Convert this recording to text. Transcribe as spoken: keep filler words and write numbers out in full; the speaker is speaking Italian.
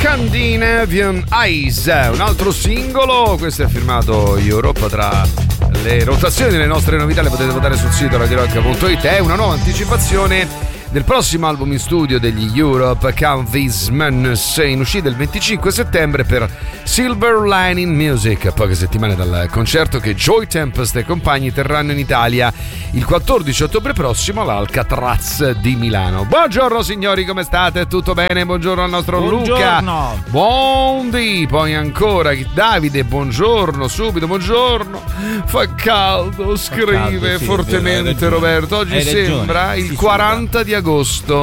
Scandinavian Eyes, un altro singolo. Questo è firmato Europa. Tra le rotazioni delle nostre novità le potete votare sul sito radio rock punto it. È una nuova anticipazione del prossimo album in studio degli Europe, Count These Madness, in uscita il venticinque settembre per Silver Lining Music. Poche settimane dal concerto che Joy Tempest e compagni terranno in Italia il quattordici ottobre prossimo all'Alcatraz di Milano. Buongiorno signori, come state? Tutto bene? Buongiorno al nostro buongiorno. Luca. Buondì. Poi ancora Davide, buongiorno, subito, buongiorno. Fa caldo, scrive Fa caldo, sì, fortemente vero, Roberto. Oggi hai sembra ragione. il Sì, quaranta di agosto.